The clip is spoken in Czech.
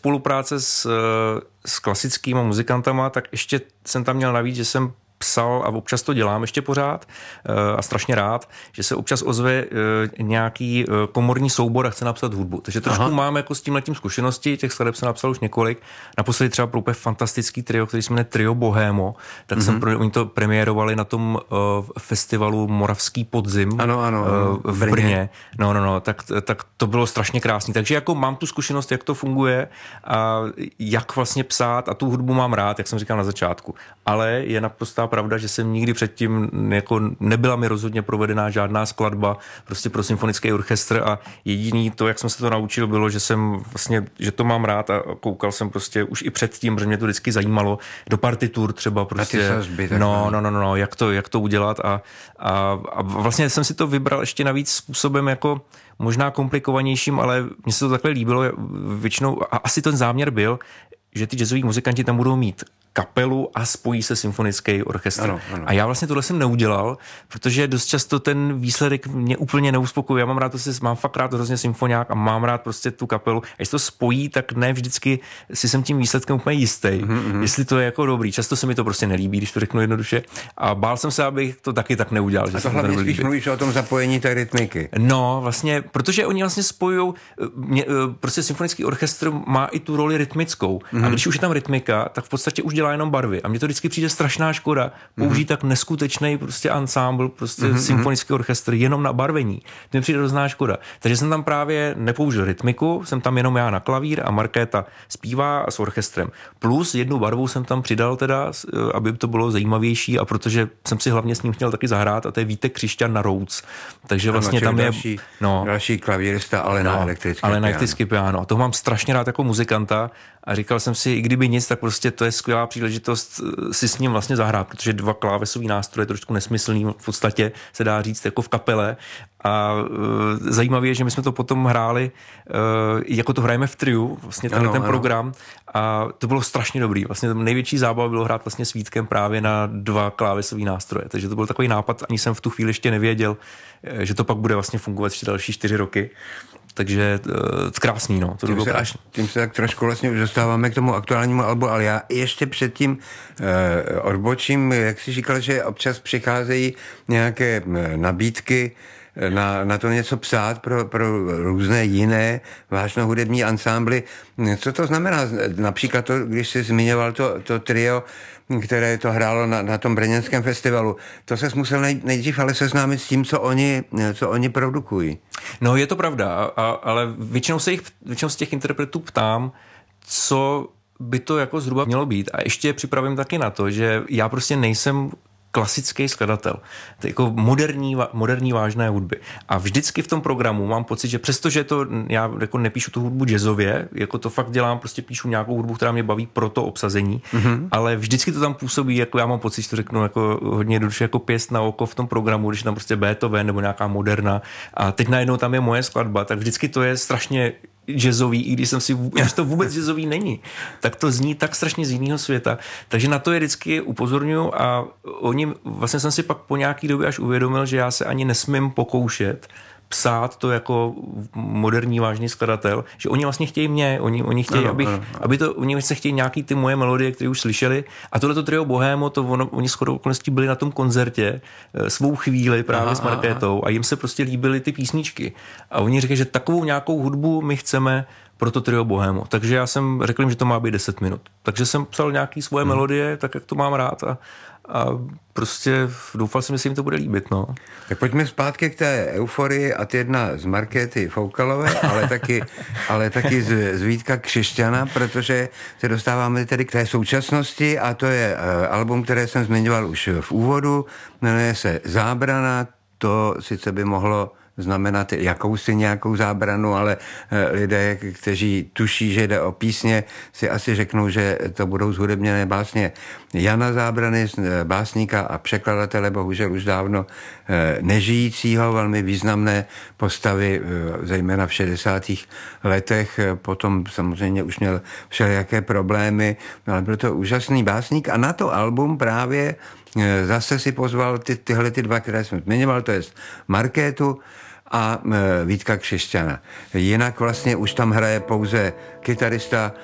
spolupráce s klasickými muzikantama, tak ještě jsem tam měl navíc, že jsem psal a občas to dělám ještě pořád a strašně rád, že se občas ozve nějaký komorní soubor a chce napsat hudbu. Takže trošku mám jako s tímhletím zkušenosti, těch skladeb jsem napsal už několik. Naposledy třeba pro úplně fantastický trio, který se jmenuje Trio Bohémo, tak oni to premiérovali na tom festivalu Moravský podzim v Brně. No, tak to bylo strašně krásný. Takže jako mám tu zkušenost, jak to funguje a jak vlastně psát a tu hudbu mám rád, jak jsem říkal na začátku. Ale je naprostá pravda, že jsem nikdy předtím jako nebyla mi rozhodně provedená žádná skladba prostě pro symfonický orchestr a jediný to, jak jsem se to naučil, bylo, že jsem vlastně, že to mám rád a koukal jsem prostě už i předtím, protože mě to vždycky zajímalo, do partitur třeba prostě. No, jak to udělat a vlastně jsem si to vybral ještě navíc způsobem jako možná komplikovanějším, ale mně se to takhle líbilo většinou a asi ten záměr byl, že ty jazzoví muzikanti tam budou mít kapelu a spojí se symfonický orchestr. Ano. A já vlastně tohle jsem neudělal, protože dost často ten výsledek mě úplně neuspokojuje. Já mám fakt rád hrozně symfoniák a mám rád prostě tu kapelu. A jestli to spojí, tak ne vždycky si jsem tím výsledkem úplně jistý. Jestli to je jako dobrý. Často se mi to prostě nelíbí, když to řeknu jednoduše. A bál jsem se, abych to taky tak neudělal. A to hlavně spíš mluvíš o tom zapojení té rytmiky. No, vlastně, protože oni vlastně spojujou, prostě symfonický orchestr má i tu roli rytmickou. A když už je tam rytmika, tak v podstatě už dělá jenom barvy. A mně to vždycky přijde strašná škoda použít tak neskutečný prostě ansámbl, prostě symfonický orchestr jenom na barvení. To mi přijde hrozná škoda. Takže jsem tam právě nepoužil rytmiku, jsem tam jenom já na klavír a Markéta zpívá a s orchestrem. Plus jednu barvu jsem tam přidal teda, aby to bylo zajímavější a protože jsem si hlavně s ním chtěl taky zahrát a to je Vítek Křišťan na Rhodes. Takže vlastně tam je další klavírista, ale na elektrický piano. A toho mám strašně rád jako muzikanta a říkal jsem si, i kdyby nic, tak prostě to je skvělá příležitost si s ním vlastně zahrát, protože 2 klávesový nástroje trošku nesmyslný, v podstatě se dá říct jako v kapele. A zajímavé je, že my jsme to potom hráli, jako to hrajeme v triu, vlastně ten program a to bylo strašně dobrý. Vlastně největší zábava bylo hrát vlastně s Vítkem právě na 2 klávesový nástroje, takže to byl takový nápad, ani jsem v tu chvíli ještě nevěděl, že to pak bude vlastně fungovat ještě další 4 roky. Takže krásný, no. To bylo krásný. Tím se tak trošku vlastně už dostáváme k tomu aktuálnímu albu, ale já ještě předtím odbočím, jak jsi říkal, že občas přicházejí nějaké nabídky na to něco psát pro různé jiné vážnohudební ansámbly. Co to znamená? Například to, když jsi zmiňoval to trio, které to hrálo na tom brněnském festivalu. To ses musel nejdřív ale seznámit s tím, co oni produkují. No je to pravda, ale většinou se těch interpretů ptám, co by to jako zhruba mělo být. A ještě připravím taky na to, že já prostě nejsem klasický skladatel. To je jako moderní vážné hudby. A vždycky v tom programu mám pocit, že přestože já jako nepíšu tu hudbu jazzově, jako to fakt dělám, prostě píšu nějakou hudbu, která mě baví pro to obsazení, ale vždycky to tam působí, jako já mám pocit, že to řeknu jako hodně jednoduše jako pěst na oko v tom programu, když tam prostě Beethoven nebo nějaká moderna a teď najednou tam je moje skladba, tak vždycky to je strašně jazzový, i když to vůbec jazzový není, tak to zní tak strašně z jiného světa. Takže na to je vždycky upozorňuji a vlastně jsem si pak po nějaký době až uvědomil, že já se ani nesmím pokoušet psát to jako moderní vážný skladatel, že oni vlastně chtějí mě, oni chtějí, oni se chtějí nějaký ty moje melodie, které už slyšeli a tohleto trio Bohémo, oni shodou okolností byli na tom koncertě svou chvíli právě s Markétou a jim se prostě líbily ty písničky a oni říkají, že takovou nějakou hudbu my chceme pro to trio Bohémo. Takže já jsem řekl jim, že to má být 10 minut. Takže jsem psal nějaký svoje melodie, tak jak to mám rád a prostě doufal jsem, že se jim to bude líbit, no. Tak pojďme zpátky k té euforii a ty jedna z Markéty Foukalové, ale taky z Vítka Křišťana, protože se dostáváme tedy k té současnosti a to je album, které jsem zmiňoval už v úvodu, jmenuje se Zábrana, to sice by mohlo znamenat nějakou zábranu, ale lidé, kteří tuší, že jde o písně, si asi řeknou, že to budou zhudebněné básně Jana Zábrany, básníka a překladatele, bohužel už dávno nežijícího, velmi významné postavy, zejména v 60. letech, potom samozřejmě už měl všelijaké problémy, ale byl to úžasný básník a na to album právě zase si pozval tyhle 2, které jsem zmiňoval, to je Markétu a Vítka Křišťana. Jinak vlastně už tam hraje pouze kytarista